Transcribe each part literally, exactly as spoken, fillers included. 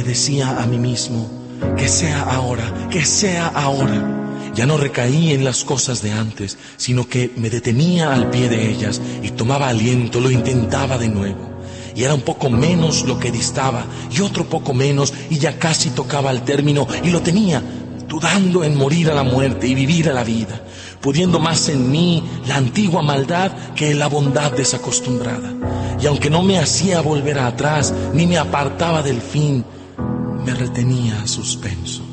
me decía a mí mismo: que sea ahora, que sea ahora. Ya no recaí en las cosas de antes, sino que me detenía al pie de ellas y tomaba aliento, lo intentaba de nuevo. Y era un poco menos lo que distaba, y otro poco menos, y ya casi tocaba al término, y lo tenía, dudando en morir a la muerte y vivir a la vida, pudiendo más en mí la antigua maldad que en la bondad desacostumbrada. Y aunque no me hacía volver atrás, ni me apartaba del fin, me retenía suspenso.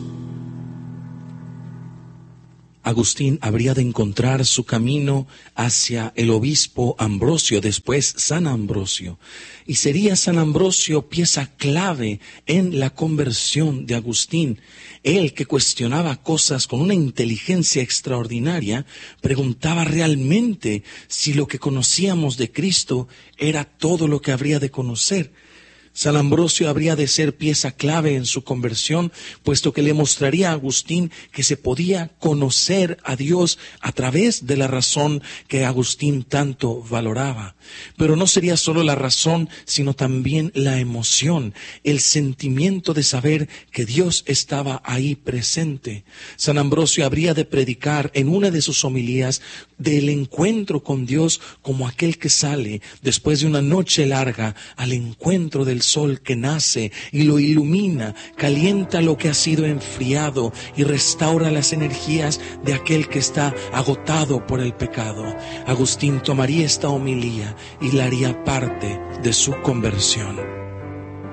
Agustín habría de encontrar su camino hacia el obispo Ambrosio, después San Ambrosio, y sería San Ambrosio pieza clave en la conversión de Agustín. Él, que cuestionaba cosas con una inteligencia extraordinaria, preguntaba realmente si lo que conocíamos de Cristo era todo lo que habría de conocer. San Ambrosio habría de ser pieza clave en su conversión, puesto que le mostraría a Agustín que se podía conocer a Dios a través de la razón que Agustín tanto valoraba. Pero no sería solo la razón, sino también la emoción, el sentimiento de saber que Dios estaba ahí presente. San Ambrosio habría de predicar en una de sus homilías del encuentro con Dios como aquel que sale después de una noche larga al encuentro del sol que nace y lo ilumina, calienta lo que ha sido enfriado y restaura las energías de aquel que está agotado por el pecado. Agustín tomaría esta homilía y la haría parte de su conversión.